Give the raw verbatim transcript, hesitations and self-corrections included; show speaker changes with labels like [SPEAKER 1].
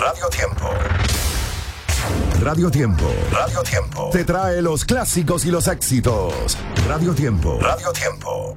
[SPEAKER 1] Radio Tiempo. Radio Tiempo. Radio Tiempo. Te trae los clásicos y los éxitos. Radio Tiempo. Radio Tiempo.